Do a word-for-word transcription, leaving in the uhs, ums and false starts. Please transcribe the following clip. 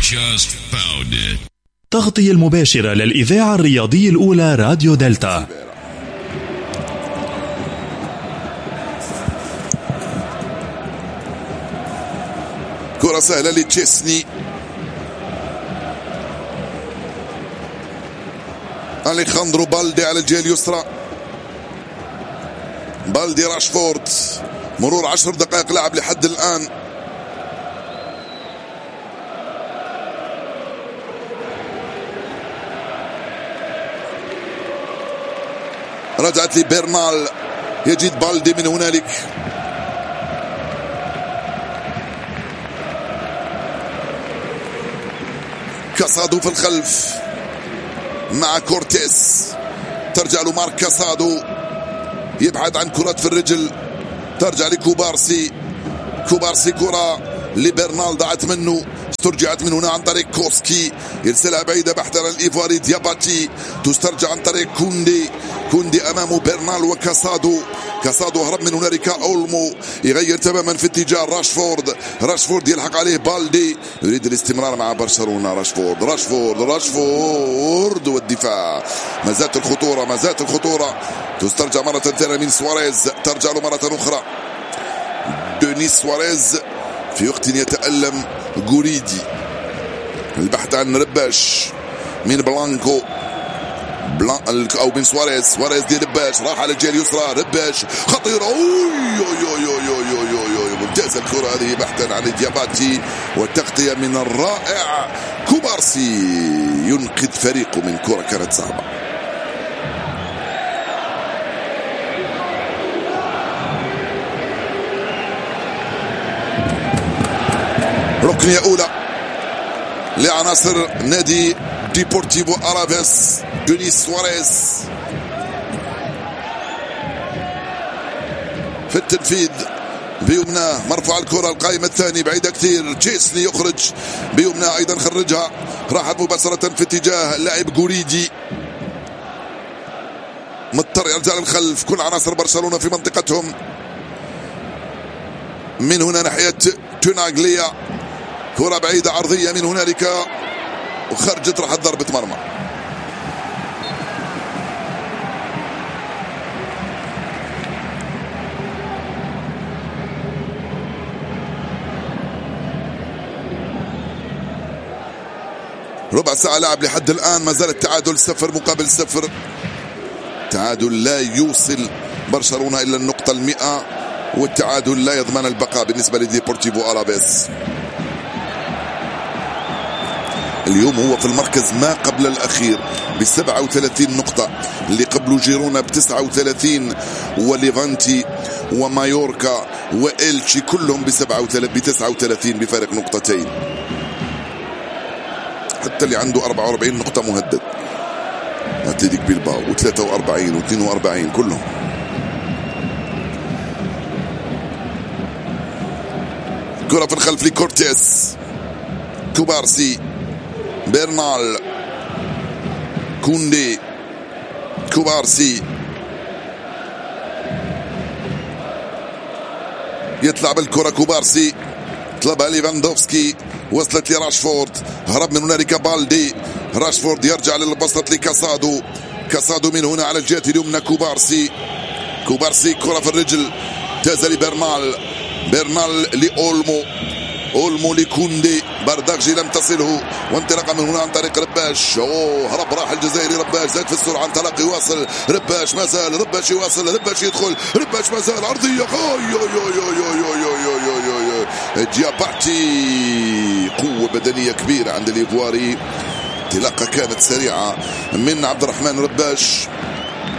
just found it. تغطية المباشرة للإذاعة الرياضية الأولى راديو دلتا. كرة سهلة لتشيسني. أليخاندرو بالدي على الجهة اليسرى. بالدي راشفورد. مرور عشر دقائق لعب لحد الآن. رجعت لبرنال. يجد بالدي من هنالك. كاسادو في الخلف مع كورتيس. ترجع له مارك كاسادو. يبعد عن كرات في الرجل. ترجع لكوبارسي. كوبارسي كرة لبرنال ضاعت منه. استرجعت من هنا عن طريق كوسكي. يرسلها بعيدة بحثا عن الإيفواري دياباتي. تسترجع عن طريق كوندي. كوندي أمامه برنال وكاسادو. كاسادو هرب من هنالك. أولمو يغير تماما في اتجاه راشفورد. راشفورد يلحق عليه بالدي. يريد الاستمرار مع برشلونة. راشفورد راشفورد راشفورد والدفاع. ما زالت الخطورة ما زالت الخطورة. تسترجع مرة ثانية من سواريز. ترجع له مرة أخرى دونيس سواريز في وقت يتألم غوريدي. البحث عن رباش من بلانكو بلان او من سواريز. سواريز دي رباش راح على الجهه اليسرى. رباش خطيره. اوي اوي اوي اوي اوي اوي ممتازه الكره هذه بحثا عن دياباتي والتغطيه من الرائع كوبارسي. ينقذ فريقه من كره كانت صعبه. ركنيه اولى لعناصر نادي ديبورتيفو ألافيس. دونيس سواريز في التنفيذ بيمناه. مرفوع الكرة القائمة الثاني بعيدة كثير. تشيسني يخرج بيمناه أيضا خرجها. راحت مباشرة في اتجاه لاعب غوريدي. مضطر يرجع للخلف. كل عناصر برشلونة في منطقتهم. من هنا ناحية توناغليا. كرة بعيدة عرضية من هنالك وخرجت راحت ضربة مرمى. ربع ساعة لعب لحد الآن. ما زال التعادل صفر مقابل صفر. تعادل لا يوصل برشلونة إلا النقطة المئة. والتعادل لا يضمن البقاء بالنسبة لديبورتيفو ألافيس. اليوم هو في المركز ما قبل الأخير بسبعة وثلاثين نقطة. اللي قبله جيرونا بتسعة وثلاثين وليفانتي ومايوركا وإلتشي كلهم بسبعة بتسعة وثلاثين بفارق نقطتين. حتى اللي عنده أربعة وأربعين نقطة مهدد. أتلتيك بيلباو وثلاثة وأربعين واثنين وأربعين كلهم. كرة في الخلف لكورتيس. كوبارسي. برنال. كوندي. كوبارسي يطلع بالكرة. كوبارسي طلبها ليفاندوفسكي. وصلت لراشفورد. هرب من هنالك بالدي. راشفورد يرجع للبسط لكاسادو. كاسادو من هنا على الجهة اليمنى. كوبارسي. كوبارسي كرة في الرجل. تازل برنال. برنال لأولمو. أولمو لكوندي. بارداغجي لم تصله. وانطلاقا من هنا عن طريق رباش. اوه هرب راح الجزائري. رباش زاد في السرعة. انطلاق يواصل. رباش ما زال. رباش يواصل. رباش يدخل. رباش ما زال. عرضية. دياباتي قوة بدنية كبيرة عند الإيفواري. انطلاقة كانت سريعة من عبد الرحمن رباش.